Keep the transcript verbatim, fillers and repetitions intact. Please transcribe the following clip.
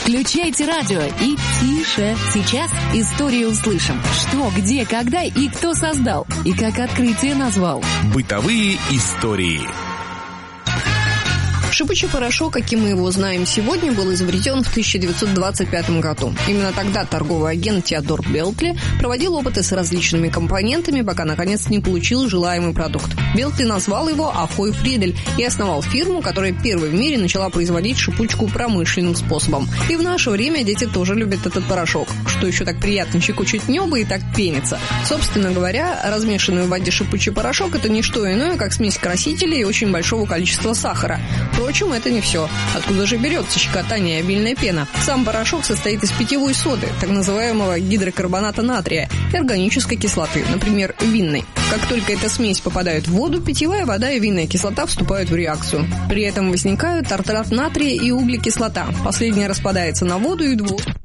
Включайте радио и тише. Сейчас историю услышим. Что, где, когда и кто создал. И как открытие назвал. Бытовые истории. Шипучий порошок, каким мы его знаем сегодня, был изобретен в тысяча девятьсот двадцать пятом году. Именно тогда торговый агент Теодор Белтли проводил опыты с различными компонентами, пока наконец не получил желаемый продукт. Белтли назвал его Ахой Фридель и основал фирму, которая первой в мире начала производить шипучку промышленным способом. И в наше время дети тоже любят этот порошок, что еще так приятно щекочет небо и так пенится. Собственно говоря, размешанный в воде шипучий порошок – это не что иное, как смесь красителей и очень большого количества сахара. Впрочем, это не все. Откуда же берется щекотание и обильная пена? Сам порошок состоит из питьевой соды, так называемого гидрокарбоната натрия, и органической кислоты, например, винной. Как только эта смесь попадает в воду, питьевая вода и винная кислота вступают в реакцию. При этом возникают тартрат натрия и углекислота. Последняя распадается на воду и двух.